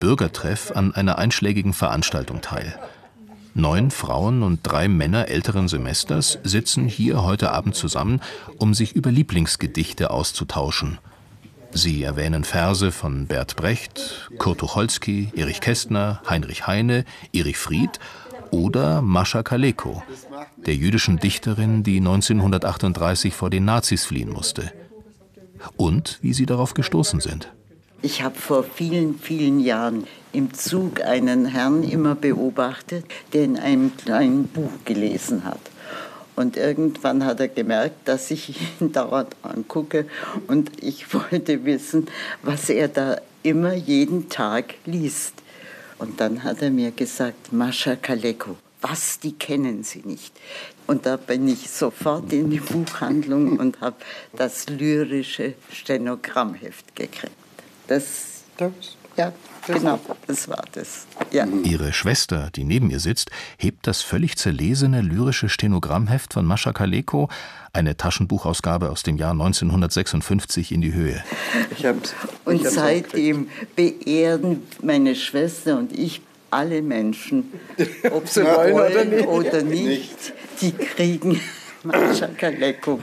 Bürgertreff an einer einschlägigen Veranstaltung teil. 9 Frauen und 3 Männer älteren Semesters sitzen hier heute Abend zusammen, um sich über Lieblingsgedichte auszutauschen. Sie erwähnen Verse von Bert Brecht, Kurt Tucholsky, Erich Kästner, Heinrich Heine, Erich Fried oder Mascha Kaleko, der jüdischen Dichterin, die 1938 vor den Nazis fliehen musste. Und wie sie darauf gestoßen sind. Ich habe vor vielen, vielen Jahren im Zug einen Herrn immer beobachtet, der in einem kleinen Buch gelesen hat. Und irgendwann hat er gemerkt, dass ich ihn dauernd angucke und ich wollte wissen, was er da immer jeden Tag liest. Und dann hat er mir gesagt, Mascha Kaleko, was, die kennen Sie nicht. Und da bin ich sofort in die Buchhandlung und habe das lyrische Stenogrammheft gekriegt. Genau, das war das. Ja. Ihre Schwester, die neben ihr sitzt, hebt das völlig zerlesene lyrische Stenogrammheft von Mascha Kaleko, eine Taschenbuchausgabe aus dem Jahr 1956, in die Höhe. Und seitdem beehren meine Schwester und ich alle Menschen, ob sie wollen oder nicht, die kriegen Mascha Kaleko.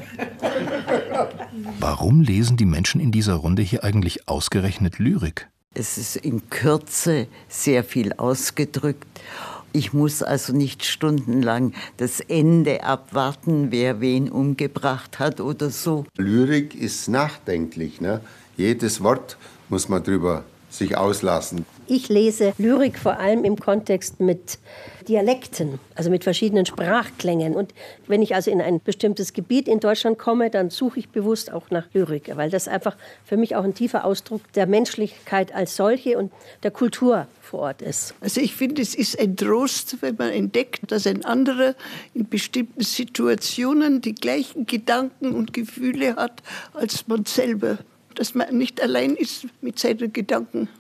Warum lesen die Menschen in dieser Runde hier eigentlich ausgerechnet Lyrik? Es ist in Kürze sehr viel ausgedrückt. Ich muss also nicht stundenlang das Ende abwarten, wer wen umgebracht hat oder so. Lyrik ist nachdenklich, ne? Jedes Wort muss man drüber sich auslassen. Ich lese Lyrik vor allem im Kontext mit Dialekten, also mit verschiedenen Sprachklängen. Und wenn ich also in ein bestimmtes Gebiet in Deutschland komme, dann suche ich bewusst auch nach Lyrik, weil das einfach für mich auch ein tiefer Ausdruck der Menschlichkeit als solche und der Kultur vor Ort ist. Also ich finde, es ist ein Trost, wenn man entdeckt, dass ein anderer in bestimmten Situationen die gleichen Gedanken und Gefühle hat als man selber. Dass man nicht allein ist mit seinen Gedanken.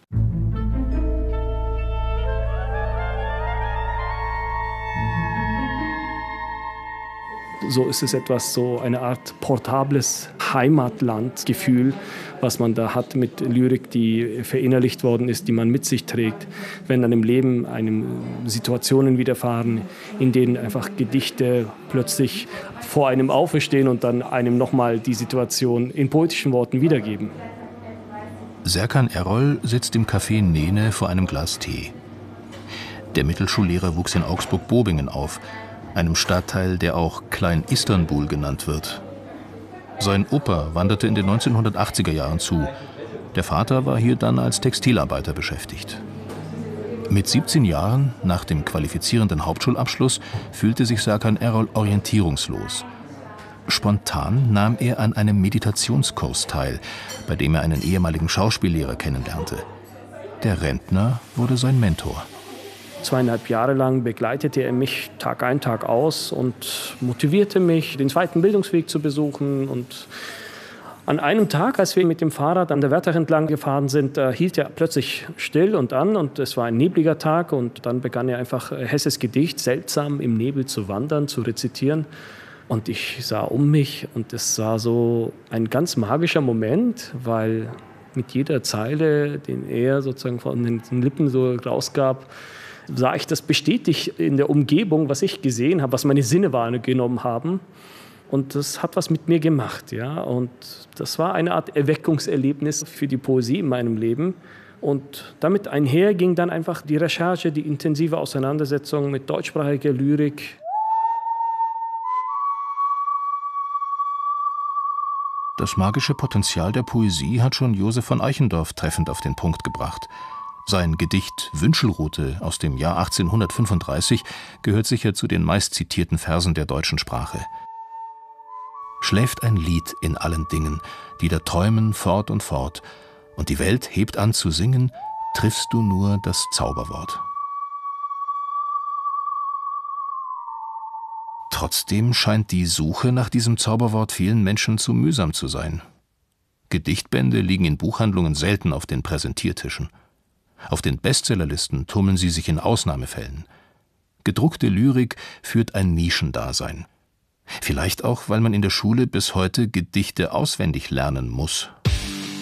So ist es etwas, so eine Art portables Heimatlandgefühl, was man da hat mit Lyrik, die verinnerlicht worden ist, die man mit sich trägt. Wenn dann im Leben einem Situationen widerfahren, in denen einfach Gedichte plötzlich vor einem auferstehen und dann einem nochmal die Situation in poetischen Worten wiedergeben. Serkan Erol sitzt im Café Nene vor einem Glas Tee. Der Mittelschullehrer wuchs in Augsburg-Bobingen auf, einem Stadtteil, der auch Klein-Istanbul genannt wird. Sein Opa wanderte in den 1980er Jahren zu. Der Vater war hier dann als Textilarbeiter beschäftigt. Mit 17 Jahren, nach dem qualifizierenden Hauptschulabschluss, fühlte sich Serkan Erol orientierungslos. Spontan nahm er an einem Meditationskurs teil, bei dem er einen ehemaligen Schauspiellehrer kennenlernte. Der Rentner wurde sein Mentor. 2,5 Jahre lang begleitete er mich Tag ein, Tag aus und motivierte mich, den zweiten Bildungsweg zu besuchen. Und an einem Tag, als wir mit dem Fahrrad an der Wörthach entlang gefahren sind, hielt er plötzlich still und an. Und es war ein nebliger Tag. Und dann begann er einfach Hesses Gedicht seltsam im Nebel zu wandern, zu rezitieren. Und ich sah um mich und es war so ein ganz magischer Moment, weil mit jeder Zeile, den er sozusagen von den Lippen so rausgab, sah ich das bestätigt in der Umgebung, was ich gesehen habe, was meine Sinne wahrgenommen haben. Und das hat was mit mir gemacht, ja. Und das war eine Art Erweckungserlebnis für die Poesie in meinem Leben. Und damit einher ging dann einfach die Recherche, die intensive Auseinandersetzung mit deutschsprachiger Lyrik. Das magische Potenzial der Poesie hat schon Josef von Eichendorff treffend auf den Punkt gebracht. Sein Gedicht Wünschelrute aus dem Jahr 1835 gehört sicher zu den meistzitierten Versen der deutschen Sprache. Schläft ein Lied in allen Dingen, die da träumen fort und fort, und die Welt hebt an zu singen, triffst du nur das Zauberwort. Trotzdem scheint die Suche nach diesem Zauberwort vielen Menschen zu mühsam zu sein. Gedichtbände liegen in Buchhandlungen selten auf den Präsentiertischen. Auf den Bestsellerlisten tummeln sie sich in Ausnahmefällen. Gedruckte Lyrik führt ein Nischendasein. Vielleicht auch, weil man in der Schule bis heute Gedichte auswendig lernen muss.